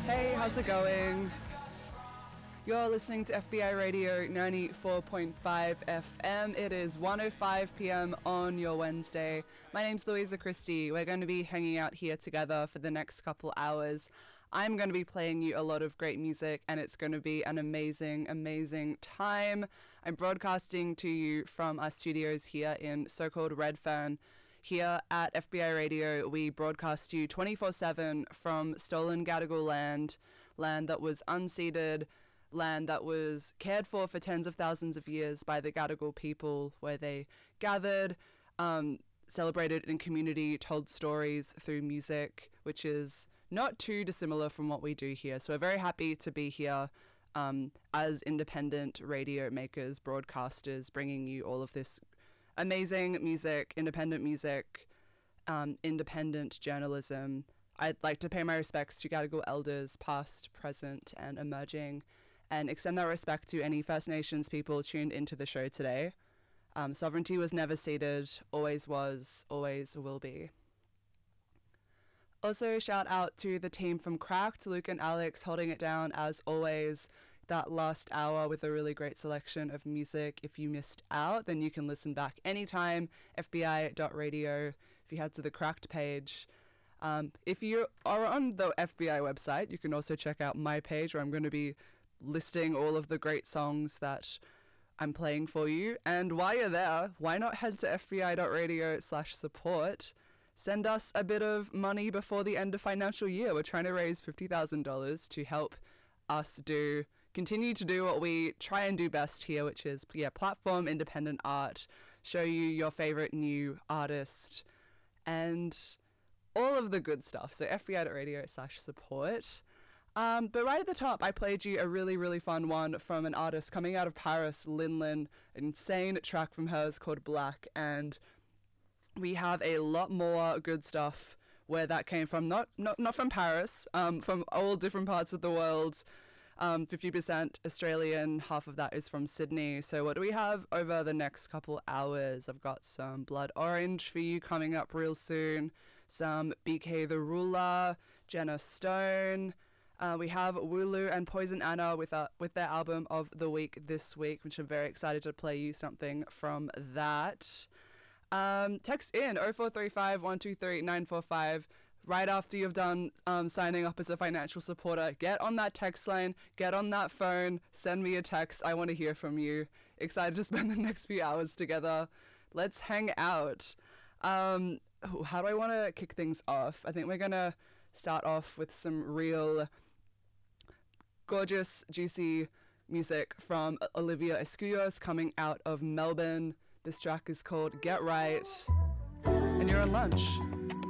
Hey, how's it going? You're listening to FBI Radio 94.5 FM. It is 1:05 p.m. on your Wednesday. My name's Louisa Christie. We're going to be hanging out here together for the next couple hours. I'm going to be playing you a lot of great music, and it's going to be an amazing, amazing time. I'm broadcasting to you from our studios here in so-called Redfern. Here at FBI Radio, we broadcast you 24/7 from stolen Gadigal land that was unceded, land that was cared for tens of thousands of years by the Gadigal people, where they gathered, celebrated in community, told stories through music, which is not too dissimilar from what we do here. So we're very happy to be here as independent radio makers, broadcasters, bringing you all of this amazing music, independent journalism. I'd like to pay my respects to Gadigal elders, past, present, and emerging, and extend that respect to any First Nations people tuned into the show today. Sovereignty was never ceded, always was, always will be. Also, shout out to the team from Cracked, Luke and Alex holding it down as always. That last hour with a really great selection of music. If you missed out, then you can listen back anytime, fbi.radio, if you head to the Cracked page. If you are on the FBI website, you can also check out my page, where I'm going to be listing all of the great songs that I'm playing for you. And while you're there, why not head to fbi.radio/support. Send us a bit of money before the end of financial year. We're trying to raise $50,000 to help us continue to do what we try and do best here, which is platform independent art, show you your favorite new artist, and all of the good stuff. So fbi.radio/support. But right at the top, I played you a really, really fun one from an artist coming out of Paris, Linlin, an insane track from hers called Black, and we have a lot more good stuff where that came from, not from Paris, from all different parts of the world. 50% Australian, half of that is from Sydney. So what do we have over the next couple hours? I've got some Blood Orange for you coming up real soon, some BK the Ruler, Jenna Stone. We have Wooloo and Poison Anna with their album of the week this week, which I'm very excited to play you something from that. Text in 0435 123 945 right after you've done signing up as a financial supporter. Get on that text line, get on that phone, send me a text. I want to hear from you. Excited to spend the next few hours together. Let's hang out. How do I want to kick things off? I think we're going to start off with some real gorgeous, juicy music from Olivia Escuyos coming out of Melbourne. This track is called Get Right, and you're on lunch.